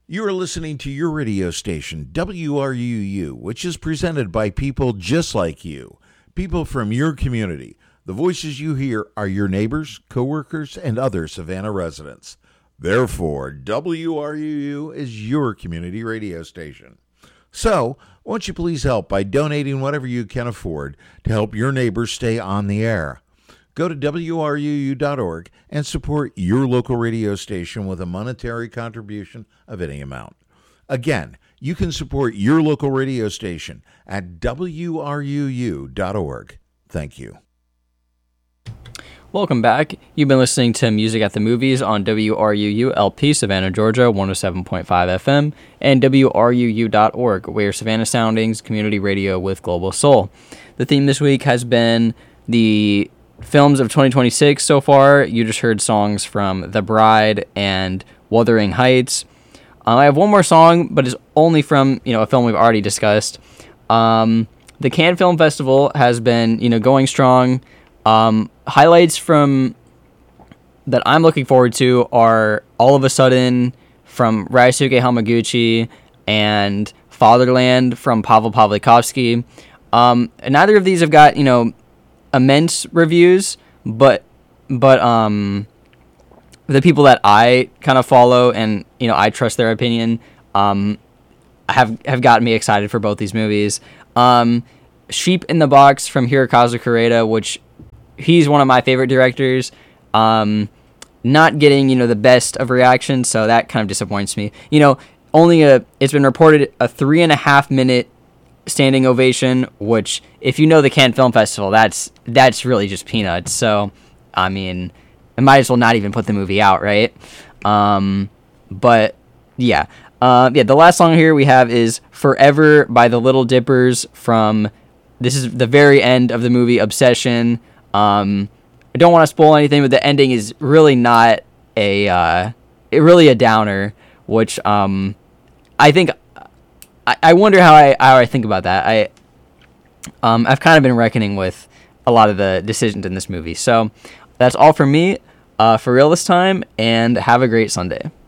You are listening to your radio station, WRUU, which is presented by people just like you, people from your community. The voices you hear are your neighbors, coworkers, and other Savannah residents. Therefore, WRUU is your community radio station. So, won't you please help by donating whatever you can afford to help your neighbors stay on the air? Go to WRUU.org and support your local radio station with a monetary contribution of any amount. Again, you can support your local radio station at WRUU.org. Thank you. Welcome back. You've been listening to Music at the Movies on WRUU LP, Savannah, Georgia, 107.5 FM, and WRUU.org, where Savannah Soundings, community radio with global soul. The theme this week has been the films of 2026 so far. You just heard songs from The Bride and Wuthering Heights. I have one more song, but it's only from a film we've already discussed. The Cannes Film Festival has been going strong. Highlights from that I'm looking forward to are All of a Sudden from Ryosuke Hamaguchi and Fatherland from Pavel Pawlikowski. Neither of these have got immense reviews, but the people that I kind of follow and I trust their opinion have gotten me excited for both these movies. Sheep in the Box from Hirokazu Koreeda, which he's one of my favorite directors, not getting the best of reactions, so that kind of disappoints me. It's been reported a 3.5 minute standing ovation, which if you know the Cannes Film Festival, that's really just peanuts. So I mean, I might as well not even put the movie out, right? But yeah, the last song here we have is Forever by the Little Dippers this is the very end of the movie Obsession. I don't want to spoil anything, but the ending is really not a downer, which I think I wonder how I think about that. I've kind of been reckoning with a lot of the decisions in this movie. So that's all from me for real this time, and have a great Sunday.